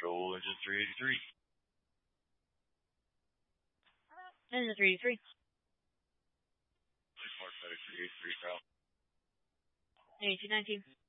Control Engine 383. Engine 383. Mark Medic 383, Kyle. 8219.